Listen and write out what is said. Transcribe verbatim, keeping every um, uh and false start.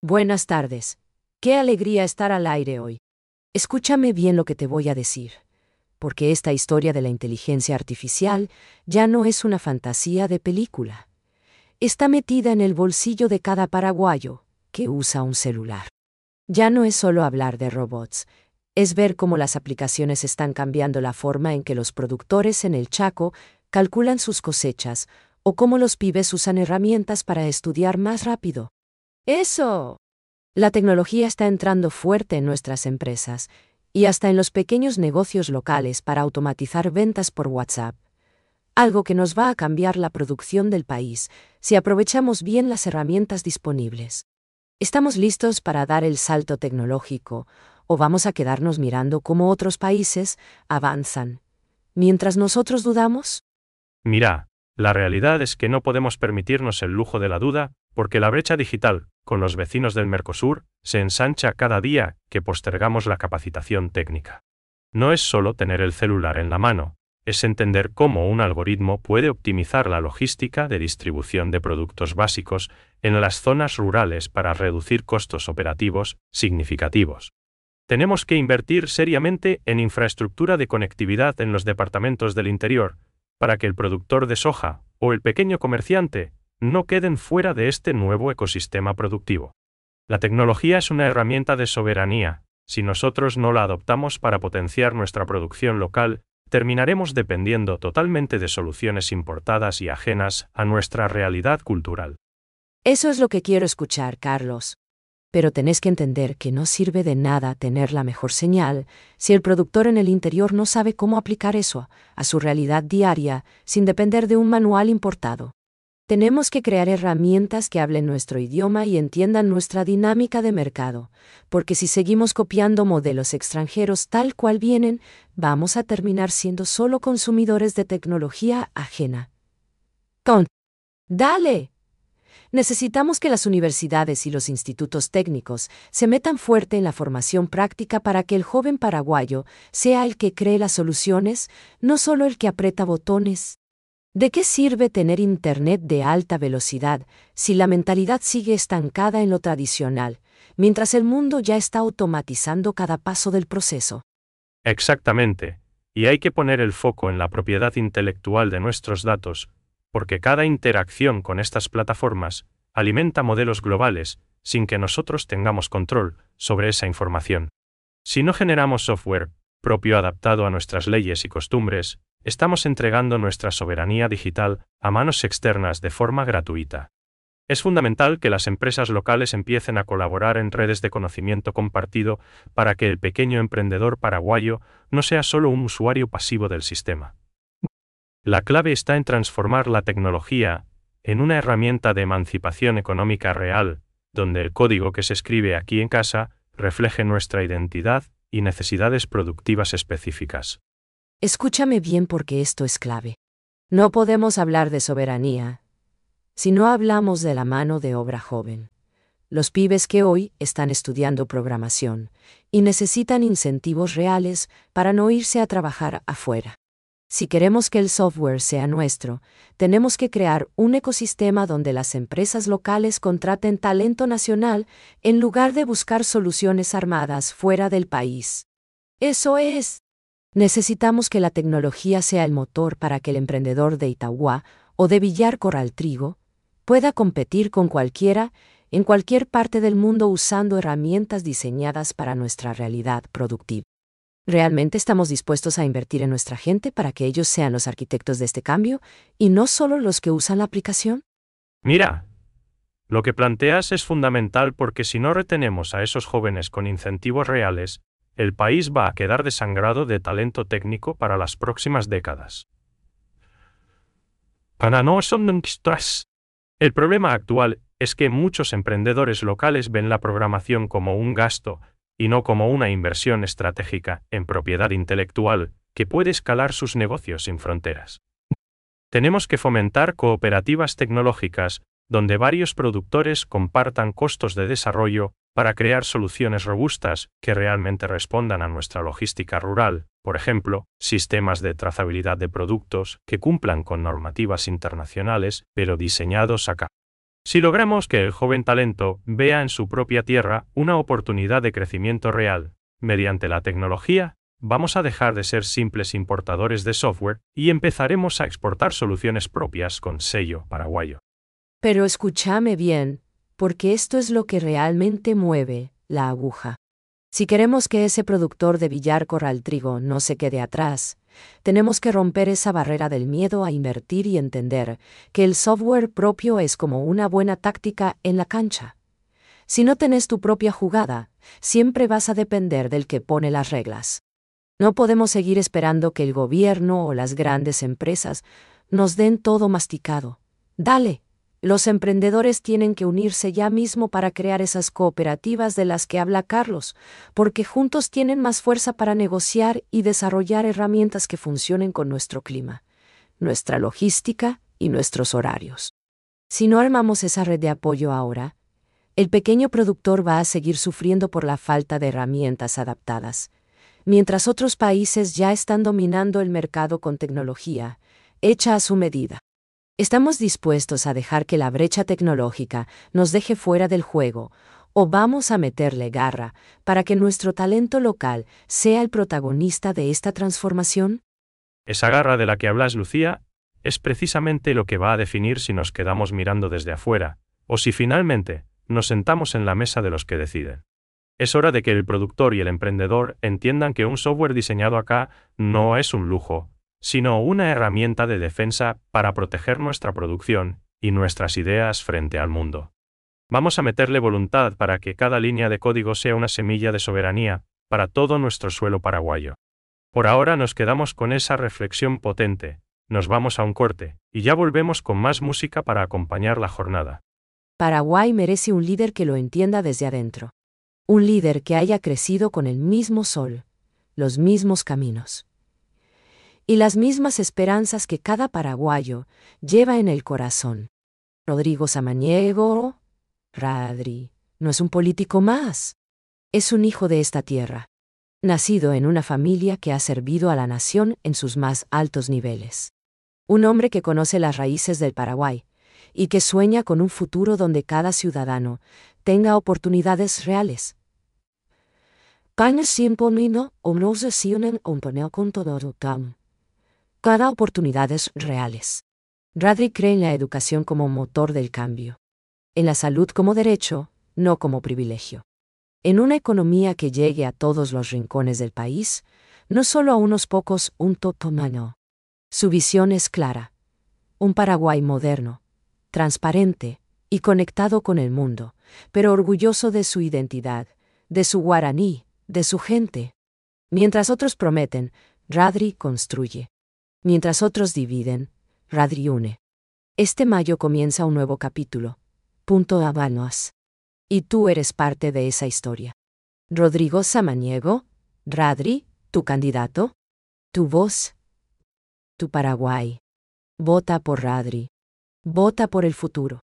Buenas tardes. Qué alegría estar al aire hoy. Escúchame bien lo que te voy a decir, porque esta historia de la inteligencia artificial ya no es una fantasía de película. Está metida en el bolsillo de cada paraguayo que usa un celular. Ya no es solo hablar de robots, es ver cómo las aplicaciones están cambiando la forma en que los productores en el Chaco calculan sus cosechas o cómo los pibes usan herramientas para estudiar más rápido. ¡Eso! La tecnología está entrando fuerte en nuestras empresas y hasta en los pequeños negocios locales para automatizar ventas por WhatsApp. Algo que nos va a cambiar la producción del país si aprovechamos bien las herramientas disponibles. ¿Estamos listos para dar el salto tecnológico o vamos a quedarnos mirando cómo otros países avanzan mientras nosotros dudamos? Mira, la realidad es que no podemos permitirnos el lujo de la duda, porque la brecha digital, con los vecinos del Mercosur, se ensancha cada día que postergamos la capacitación técnica. No es solo tener el celular en la mano, es entender cómo un algoritmo puede optimizar la logística de distribución de productos básicos en las zonas rurales para reducir costos operativos significativos. Tenemos que invertir seriamente en infraestructura de conectividad en los departamentos del interior, para que el productor de soja o el pequeño comerciante no queden fuera de este nuevo ecosistema productivo. La tecnología es una herramienta de soberanía. Si nosotros no la adoptamos para potenciar nuestra producción local, terminaremos dependiendo totalmente de soluciones importadas y ajenas a nuestra realidad cultural. Eso es lo que quiero escuchar, Carlos. Pero tenés que entender que no sirve de nada tener la mejor señal si el productor en el interior no sabe cómo aplicar eso a su realidad diaria sin depender de un manual importado. Tenemos que crear herramientas que hablen nuestro idioma y entiendan nuestra dinámica de mercado, porque si seguimos copiando modelos extranjeros tal cual vienen, vamos a terminar siendo solo consumidores de tecnología ajena. Con. ¡Dale! Necesitamos que las universidades y los institutos técnicos se metan fuerte en la formación práctica para que el joven paraguayo sea el que cree las soluciones, no solo el que aprieta botones. ¿De qué sirve tener Internet de alta velocidad si la mentalidad sigue estancada en lo tradicional, mientras el mundo ya está automatizando cada paso del proceso? Exactamente, y hay que poner el foco en la propiedad intelectual de nuestros datos, porque cada interacción con estas plataformas alimenta modelos globales sin que nosotros tengamos control sobre esa información. Si no generamos software propio adaptado a nuestras leyes y costumbres, estamos entregando nuestra soberanía digital a manos externas de forma gratuita. Es fundamental que las empresas locales empiecen a colaborar en redes de conocimiento compartido para que el pequeño emprendedor paraguayo no sea solo un usuario pasivo del sistema. La clave está en transformar la tecnología en una herramienta de emancipación económica real, donde el código que se escribe aquí en casa refleje nuestra identidad y necesidades productivas específicas. Escúchame bien porque esto es clave. No podemos hablar de soberanía si no hablamos de la mano de obra joven. Los pibes que hoy están estudiando programación y necesitan incentivos reales para no irse a trabajar afuera. Si queremos que el software sea nuestro, tenemos que crear un ecosistema donde las empresas locales contraten talento nacional en lugar de buscar soluciones armadas fuera del país. Eso es. Necesitamos que la tecnología sea el motor para que el emprendedor de Itauguá o de Villar Corral Trigo pueda competir con cualquiera en cualquier parte del mundo usando herramientas diseñadas para nuestra realidad productiva. ¿Realmente estamos dispuestos a invertir en nuestra gente para que ellos sean los arquitectos de este cambio y no solo los que usan la aplicación? Mira, lo que planteas es fundamental porque si no retenemos a esos jóvenes con incentivos reales, el país va a quedar desangrado de talento técnico para las próximas décadas. Para no son El problema actual es que muchos emprendedores locales ven la programación como un gasto y no como una inversión estratégica en propiedad intelectual que puede escalar sus negocios sin fronteras. Tenemos que fomentar cooperativas tecnológicas donde varios productores compartan costos de desarrollo para crear soluciones robustas que realmente respondan a nuestra logística rural, por ejemplo, sistemas de trazabilidad de productos que cumplan con normativas internacionales, pero diseñados acá. Si logramos que el joven talento vea en su propia tierra una oportunidad de crecimiento real, mediante la tecnología, vamos a dejar de ser simples importadores de software y empezaremos a exportar soluciones propias con sello paraguayo. Pero escúchame bien, porque esto es lo que realmente mueve la aguja. Si queremos que ese productor de billar Corral Trigo no se quede atrás, tenemos que romper esa barrera del miedo a invertir y entender que el software propio es como una buena táctica en la cancha. Si no tenés tu propia jugada, siempre vas a depender del que pone las reglas. No podemos seguir esperando que el gobierno o las grandes empresas nos den todo masticado. Dale. Los emprendedores tienen que unirse ya mismo para crear esas cooperativas de las que habla Carlos, porque juntos tienen más fuerza para negociar y desarrollar herramientas que funcionen con nuestro clima, nuestra logística y nuestros horarios. Si no armamos esa red de apoyo ahora, el pequeño productor va a seguir sufriendo por la falta de herramientas adaptadas, mientras otros países ya están dominando el mercado con tecnología, hecha a su medida. ¿Estamos dispuestos a dejar que la brecha tecnológica nos deje fuera del juego, o vamos a meterle garra para que nuestro talento local sea el protagonista de esta transformación? Esa garra de la que hablas, Lucía, es precisamente lo que va a definir si nos quedamos mirando desde afuera, o si finalmente nos sentamos en la mesa de los que deciden. Es hora de que el productor y el emprendedor entiendan que un software diseñado acá no es un lujo, sino una herramienta de defensa para proteger nuestra producción y nuestras ideas frente al mundo. Vamos a meterle voluntad para que cada línea de código sea una semilla de soberanía para todo nuestro suelo paraguayo. Por ahora nos quedamos con esa reflexión potente, nos vamos a un corte, y ya volvemos con más música para acompañar la jornada. Paraguay merece un líder que lo entienda desde adentro. Un líder que haya crecido con el mismo sol, los mismos caminos y las mismas esperanzas que cada paraguayo lleva en el corazón. Rodrigo Samaniego, Radri, no es un político más. Es un hijo de esta tierra, nacido en una familia que ha servido a la nación en sus más altos niveles. Un hombre que conoce las raíces del Paraguay y que sueña con un futuro donde cada ciudadano tenga oportunidades reales. Cada oportunidades reales. Radri cree en la educación como motor del cambio. En la salud como derecho, no como privilegio. En una economía que llegue a todos los rincones del país, no solo a unos pocos, un totomano. Su visión es clara. Un Paraguay moderno, transparente y conectado con el mundo, pero orgulloso de su identidad, de su guaraní, de su gente. Mientras otros prometen, Radri construye. Mientras otros dividen, Radri une. Este mayo comienza un nuevo capítulo. Punto Habanos. Y tú eres parte de esa historia. Rodrigo Samaniego, Radri, tu candidato, tu voz, tu Paraguay. Vota por Radri. Vota por el futuro.